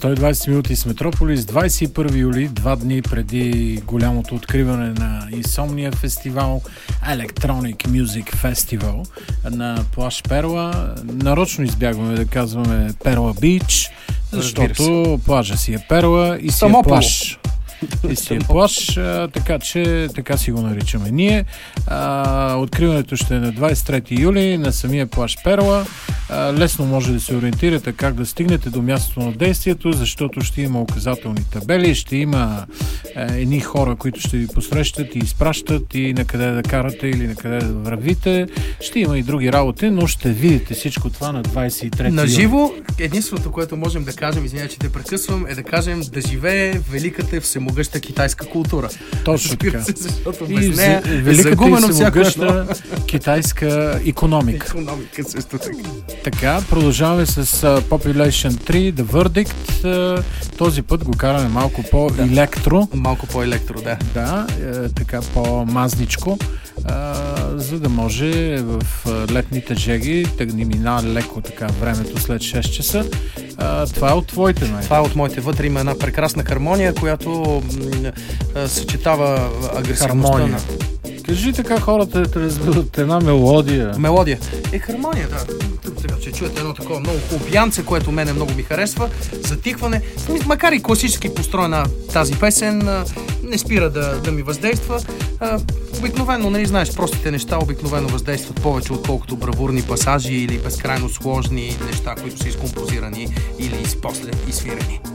120 минути с Метрополис, 21 юли, 2 дни преди голямото откриване на Insomnia фестивал, Electronic Music Festival на плаж Перла. Нарочно избягваме да казваме Перла Бич, защото плажа си е Перла и си е плаж. И си е плаж, така че така си го наричаме ние. Откриването ще е на 23 юли на самия плаж Перла. Лесно може да се ориентирате как да стигнете до мястото на действието, защото ще има указателни табели, ще има едни хора, които ще ви посрещат и изпращат и на къде да карате или на къде да вървите. Ще има и други работи, но ще видите всичко това на 23 юли. На живо, единственото, което можем да кажем, извиня, че те прекъсвам, е да кажем да живее великата и всемогъща китайска култура. Точно така. Защото без нея е великата загубено и всяко всемогъща китайска икономика. Икономика също така. Така, продължаваме с Population 3, The Verdict. Този път го караме малко по-електро. Малко по-електро, да. Да, така по-мазничко, за да може в летните джеги да ни минава леко така времето след 6 часа. Това е от твоите, май. Това е от моите. Вътре има една прекрасна хармония, която съчетава агресивността на... Кажи така хората да разберат една мелодия. Мелодия. Хармония, да. Сега ще чуете едно такова много хубаво пиянце, което мене много ми харесва. Затихване. Макар и класически построена тази песен, не спира да ми въздейства. Обикновено, нали знаеш, простите неща обикновено въздействат повече, отколкото бравурни пасажи или безкрайно сложни неща, които са изкомпозирани или после изсвирени.